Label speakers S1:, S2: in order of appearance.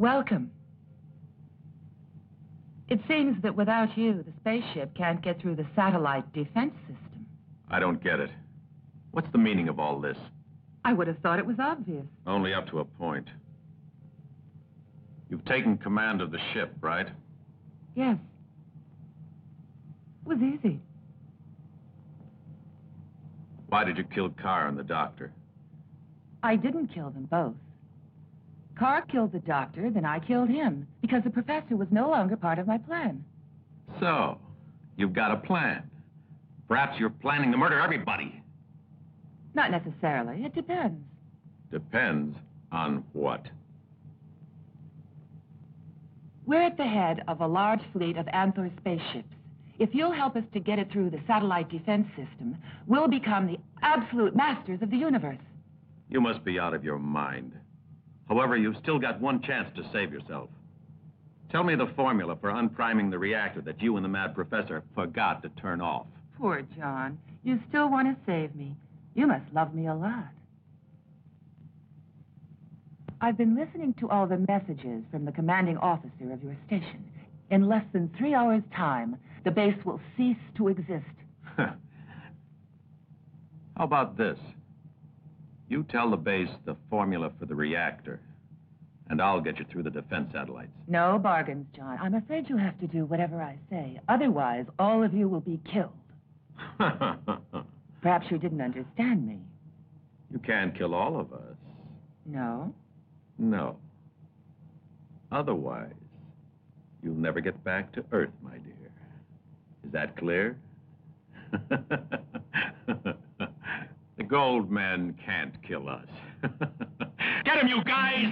S1: Welcome. It seems that without you, the spaceship can't get through the satellite defense system.
S2: I don't get it. What's the meaning of all this?
S1: I would have thought it was obvious.
S2: Only up to a point. You've taken command of the ship, right?
S1: Yes. It was easy.
S2: Why did you kill Carr and the doctor?
S1: I didn't kill them both. Carr killed the doctor, then I killed him, because the professor was no longer part of my plan.
S2: So, you've got a plan. Perhaps you're planning to murder everybody.
S1: Not necessarily. It depends.
S2: Depends on what?
S1: We're at the head of a large fleet of Anthor spaceships. If you'll help us to get it through the satellite defense system, we'll become the absolute masters of the universe.
S2: You must be out of your mind. However, you've still got one chance to save yourself. Tell me the formula for unpriming the reactor that you and the mad professor forgot to turn off.
S1: Poor John. You still want to save me. You must love me a lot. I've been listening to all the messages from the commanding officer of your station. In less than 3 hours' time, the base will cease to exist.
S2: How about this? You tell the base the formula for the reactor, and I'll get you through the defense satellites.
S1: No bargains, John. I'm afraid you'll have to do whatever I say. Otherwise, all of you will be killed. Perhaps you didn't understand me.
S2: You can't kill all of us.
S1: No?
S2: No. Otherwise, you'll never get back to Earth, my dear. Is that clear? The gold men can't kill us. Get him, you guys!